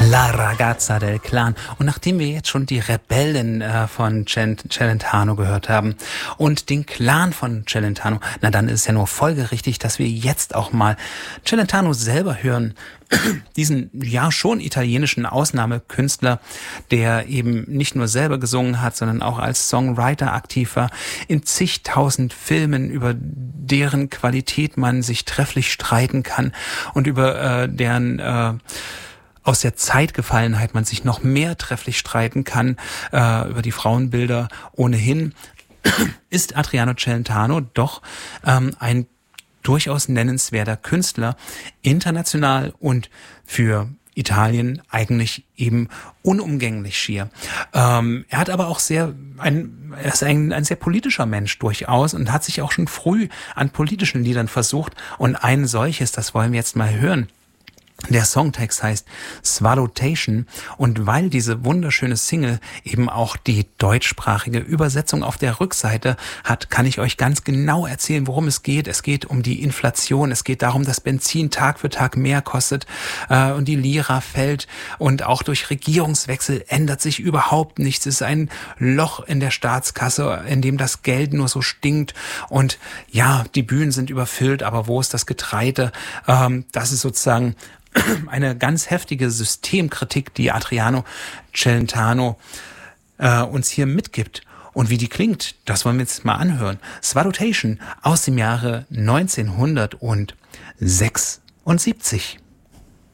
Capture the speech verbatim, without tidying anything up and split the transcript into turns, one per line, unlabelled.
La Ragazza del Clan. Und nachdem wir jetzt schon die Rebellen äh, von Celentano gehört haben und den Clan von Celentano, na dann ist es ja nur folgerichtig, dass wir jetzt auch mal Celentano selber hören. Diesen ja schon italienischen Ausnahmekünstler, der eben nicht nur selber gesungen hat, sondern auch als Songwriter aktiv war, in zigtausend Filmen, über deren Qualität man sich trefflich streiten kann und über äh, deren äh, aus der Zeitgefallenheit man sich noch mehr trefflich streiten kann, äh, über die Frauenbilder ohnehin, ist Adriano Celentano doch ähm, ein durchaus nennenswerter Künstler, international und für Italien eigentlich eben unumgänglich schier. Ähm, er hat aber auch sehr, ein, er ist ein, ein sehr politischer Mensch durchaus und hat sich auch schon früh an politischen Liedern versucht. Und ein solches, das wollen wir jetzt mal hören. Der Songtext heißt Swallowtation, und weil diese wunderschöne Single eben auch die deutschsprachige Übersetzung auf der Rückseite hat, kann ich euch ganz genau erzählen, worum es geht. Es geht um die Inflation, es geht darum, dass Benzin Tag für Tag mehr kostet äh, und die Lira fällt, und auch durch Regierungswechsel ändert sich überhaupt nichts. Es ist ein Loch in der Staatskasse, in dem das Geld nur so stinkt, und ja, die Bühnen sind überfüllt, aber wo ist das Getreide? Ähm, das ist sozusagen eine ganz heftige Systemkritik, die Adriano Celentano äh, uns hier mitgibt. Und wie die klingt, das wollen wir jetzt mal anhören. Swallowtation aus dem Jahre neunzehnhundertsechsundsiebzig.